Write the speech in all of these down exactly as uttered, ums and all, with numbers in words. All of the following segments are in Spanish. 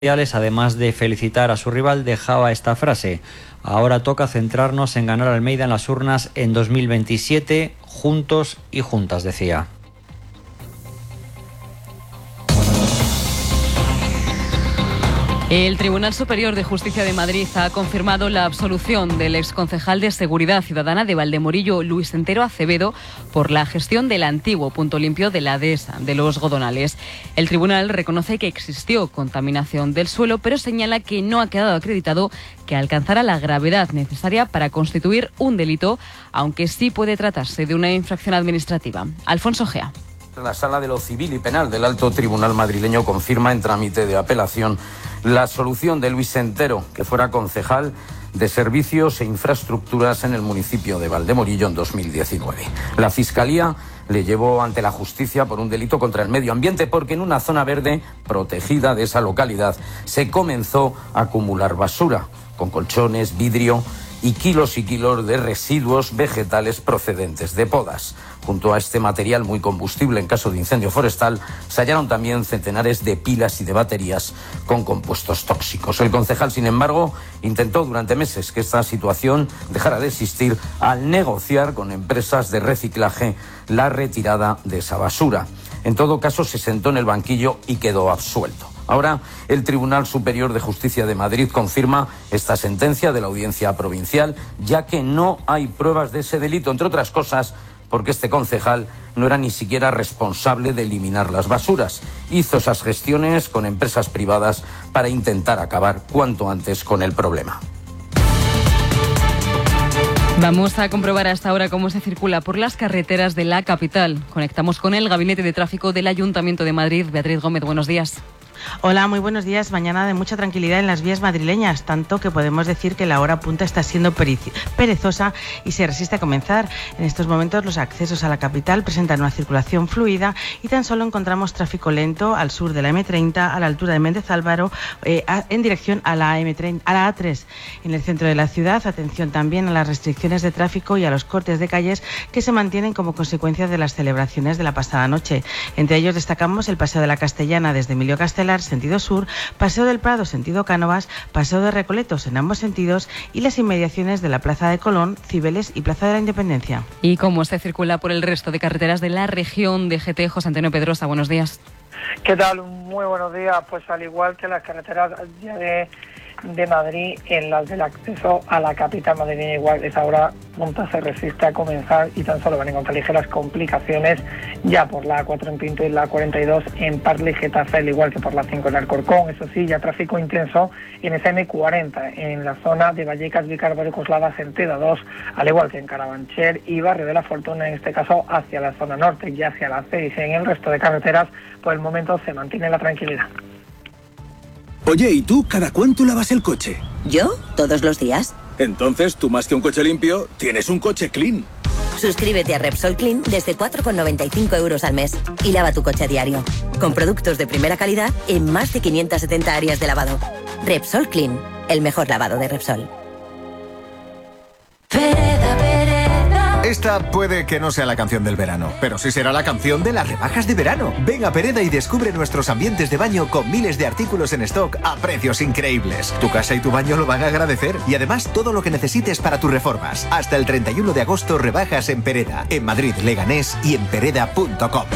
Además de felicitar a su rival, dejaba esta frase: ahora toca centrarnos en ganar a Almeida en las urnas en dos mil veintisiete, juntos y juntas, decía. El Tribunal Superior de Justicia de Madrid ha confirmado la absolución del exconcejal de Seguridad Ciudadana de Valdemorillo, Luis Entero Acevedo, por la gestión del antiguo punto limpio de la dehesa de Los Godonales. El tribunal reconoce que existió contaminación del suelo, pero señala que no ha quedado acreditado que alcanzara la gravedad necesaria para constituir un delito, aunque sí puede tratarse de una infracción administrativa. Alfonso Gea. La Sala de lo Civil y Penal del Alto Tribunal madrileño confirma en trámite de apelación la absolución de Luis Entero, que fuera concejal de Servicios e Infraestructuras en el municipio de Valdemorillo en dos mil diecinueve. La Fiscalía le llevó ante la justicia por un delito contra el medio ambiente porque en una zona verde protegida de esa localidad se comenzó a acumular basura, con colchones, vidrio y kilos y kilos de residuos vegetales procedentes de podas. Junto a este material muy combustible en caso de incendio forestal, se hallaron también centenares de pilas y de baterías con compuestos tóxicos. El concejal, sin embargo, intentó durante meses que esta situación dejara de existir al negociar con empresas de reciclaje la retirada de esa basura. En todo caso, se sentó en el banquillo y quedó absuelto. Ahora, el Tribunal Superior de Justicia de Madrid confirma esta sentencia de la Audiencia Provincial, ya que no hay pruebas de ese delito, entre otras cosas, porque este concejal no era ni siquiera responsable de eliminar las basuras. Hizo esas gestiones con empresas privadas para intentar acabar cuanto antes con el problema. Vamos a comprobar hasta ahora cómo se circula por las carreteras de la capital. Conectamos con el Gabinete de Tráfico del Ayuntamiento de Madrid. Beatriz Gómez, buenos días. Hola, muy buenos días. Mañana de mucha tranquilidad en las vías madrileñas, tanto que podemos decir que la hora punta está siendo perezosa y se resiste a comenzar. En estos momentos los accesos a la capital presentan una circulación fluida y tan solo encontramos tráfico lento al sur de la eme treinta, a la altura de Méndez Álvaro, eh, a, en dirección a la, eme treinta, a la a tres. En el centro de la ciudad, atención también a las restricciones de tráfico y a los cortes de calles que se mantienen como consecuencia de las celebraciones de la pasada noche. Entre ellos destacamos el Paseo de la Castellana desde Emilio Castelar, sentido sur, Paseo del Prado, sentido Cánovas, Paseo de Recoletos en ambos sentidos y las inmediaciones de la Plaza de Colón, Cibeles y Plaza de la Independencia. ¿Y cómo se circula por el resto de carreteras de la región de G T? José Antonio Pedrosa, buenos días. ¿Qué tal? Muy buenos días. Pues al igual que las carreteras de, de Madrid, en las del acceso a la capital madrileña, igual esa hora punta se resiste a comenzar y tan solo van a encontrar ligeras complicaciones ya por la a cuatro en Pinto y la a cuarenta y dos en Parla y Getafe, al igual que por la cinco en Alcorcón. Eso sí, ya tráfico intenso en esa eme cuarenta en la zona de Vallecas, Vicárvaro, Coslada, Centeda dos, al igual que en Carabanchel y Barrio de la Fortuna, en este caso hacia la zona norte y hacia la seis. En el resto de carreteras, por el momento se mantiene la tranquilidad. Oye, ¿y tú cada cuánto lavas el coche? ¿Yo? Todos los días. Entonces, tú más que un coche limpio, tienes un coche clean. Suscríbete a Repsol Clean desde cuatro con noventa y cinco euros al mes y lava tu coche a diario. Con productos de primera calidad en más de quinientas setenta áreas de lavado. Repsol Clean, el mejor lavado de Repsol. Esta puede que no sea la canción del verano, pero sí será la canción de las rebajas de verano. Ven a Pereda y descubre nuestros ambientes de baño con miles de artículos en stock a precios increíbles. Tu casa y tu baño lo van a agradecer y además todo lo que necesites para tus reformas. Hasta el treinta y uno de agosto rebajas en Pereda, en Madrid, Leganés y en pereda punto com.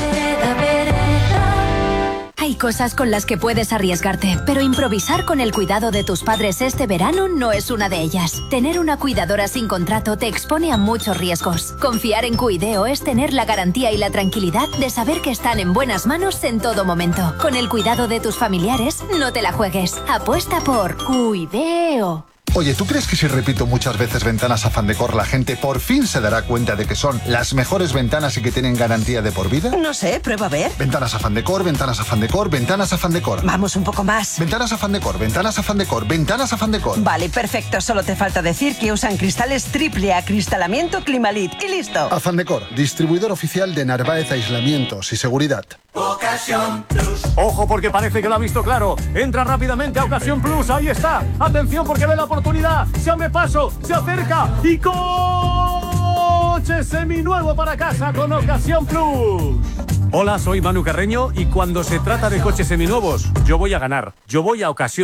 Hay cosas con las que puedes arriesgarte, pero improvisar con el cuidado de tus padres este verano no es una de ellas. Tener una cuidadora sin contrato te expone a muchos riesgos. Confiar en Cuideo es tener la garantía y la tranquilidad de saber que están en buenas manos en todo momento. Con el cuidado de tus familiares, no te la juegues. Apuesta por Cuideo. Oye, ¿tú crees que si repito muchas veces Ventanas Afán Decor, la gente por fin se dará cuenta de que son las mejores ventanas y que tienen garantía de por vida? No sé, prueba a ver. Ventanas Afán Decor, Ventanas Afán Decor, Ventanas Afán Decor. Vamos un poco más. Ventanas Afán Decor, Ventanas Afán Decor, Ventanas Afán Decor. Vale, perfecto. Solo te falta decir que usan cristales triple acristalamiento Climalit. Y listo. Afán Decor, distribuidor oficial de Narváez Aislamientos y Seguridad. Ocasión Plus. Ojo, porque parece que lo ha visto claro. Entra rápidamente a Ocasión Plus. Ahí está. Atención, porque ve la oportunidad. Se abre paso, se acerca y coche seminuevo para casa con Ocasión Plus. Hola, soy Manu Carreño y cuando se trata de coches seminuevos, yo voy a ganar. Yo voy a Ocasión.